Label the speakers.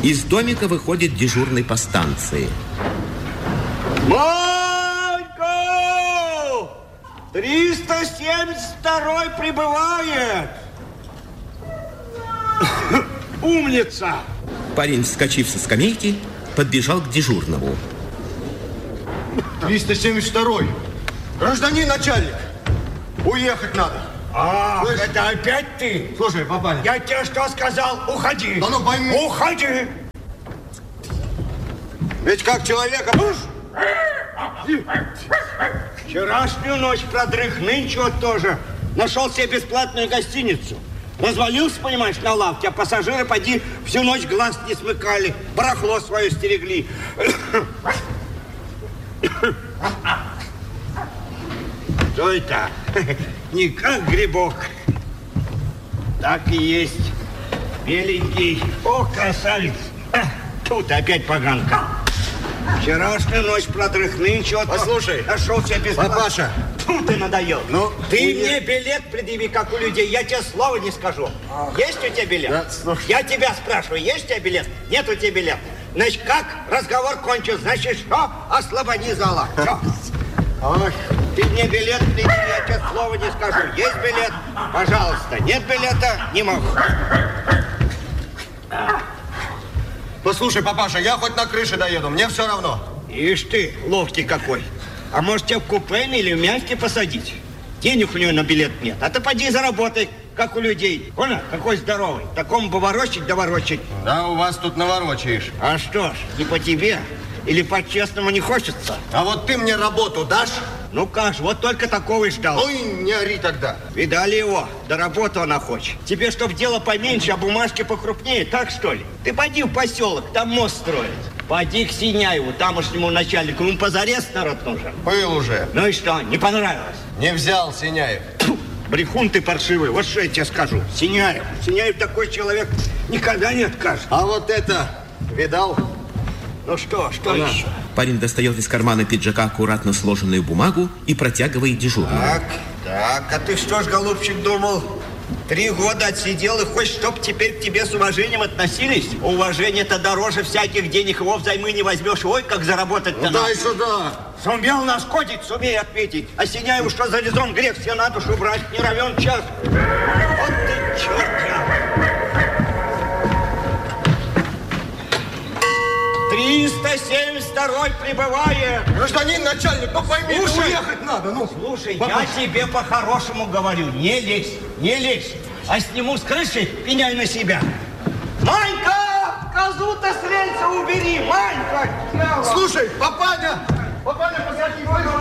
Speaker 1: Из домика выходит дежурный по станции.
Speaker 2: Манька! 372-й прибывает. Умница!
Speaker 1: Парень, вскочив со скамейки, подбежал к дежурному.
Speaker 3: 372-й. Гражданин начальник, уехать надо.
Speaker 2: Слышь, это опять ты?
Speaker 3: Слушай, папаня.
Speaker 2: Я тебе что сказал? Уходи.
Speaker 3: Да ну пойми.
Speaker 2: Уходи.
Speaker 3: Ведь как человека...
Speaker 2: Вчерашнюю ночь продрых, нынче вот тоже. Нашел себе бесплатную гостиницу. Развалился, понимаешь, на лавке, а пассажиры, поди, всю ночь глаз не смыкали, барахло свое стерегли. Что это? Не как грибок. Так и есть. Беленький. О, красавец. Тут опять поганка. Вчерашнюю ночь продрых, нынче вот...
Speaker 3: Послушай,
Speaker 2: нашел себе бесплатно.
Speaker 3: папаша.
Speaker 2: Фу, ты надоел.
Speaker 3: Ну,
Speaker 2: ты мне билет предъяви, как у людей. Я тебе слова не скажу. Есть у тебя билет?
Speaker 3: Да, слушай.
Speaker 2: Я тебя спрашиваю, есть у тебя билет? Нет у тебя билет. Значит, как разговор кончил? Значит, что? Освободи зала. Все.
Speaker 3: Ах.
Speaker 2: Ты мне билет предъяви, я тебе слова не скажу. Есть билет? Пожалуйста. Нет билета? Не могу.
Speaker 3: Послушай, папаша, я хоть на крыше доеду, мне все равно.
Speaker 2: Ишь ты, ловкий какой. А может, тебя в купе или в мягкий посадить? Денег у него на билет нет. А ты поди заработай, как у людей. Понял? Какой здоровый. Такому бы ворочать да ворочать.
Speaker 3: Да, у вас тут наворочаешь.
Speaker 2: А что ж, не по тебе? Или по-честному не хочется?
Speaker 3: А вот ты мне работу дашь?
Speaker 2: Ну как же, вот только такого и ждал.
Speaker 3: Ой, не ори тогда.
Speaker 2: Видали его? Да работу она хочет. Тебе, чтоб дело поменьше, а бумажки покрупнее, так что ли? Ты поди в поселок, там мост строят. Поди к Синяеву, тамошнему начальнику. Ему позарез народ нужен.
Speaker 3: Был уже.
Speaker 2: Ну и что, не понравилось?
Speaker 3: Не взял Синяев.
Speaker 2: Фу, брехун ты паршивый, вот что я тебе скажу. Синяев. Синяев такой человек никогда не откажет.
Speaker 3: А вот это, видал?
Speaker 2: Ну что еще?
Speaker 1: Парень достает из кармана пиджака аккуратно сложенную бумагу и протягивает дежурному.
Speaker 2: Так, а ты что ж, голубчик, думал? 3 года отсидел и хочешь, чтоб теперь к тебе с уважением относились? Уважение-то дороже всяких денег, его взаймы не возьмешь. Ой, как заработать-то
Speaker 3: Дай сюда.
Speaker 2: Сумел нашкодить, сумей ответить. А Синяеву что за резон грех все на душу брать? Не равен час. Вот ты черт. 372-й прибывает.
Speaker 3: Гражданин начальник, ну пойми, уехать надо. Ну,
Speaker 2: слушай, я тебе по-хорошему говорю, не лезь, не лезь. А сниму с крыши, пеняй на себя. Манька, козу-то с рельса убери, Манька.
Speaker 3: Слушай, папаня, позади.